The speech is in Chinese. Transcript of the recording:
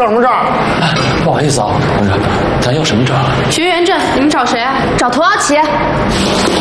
找什么证？ 不好意思啊，同志，咱要什么证？ 学员证，你们找谁啊？ 找童瑶琪。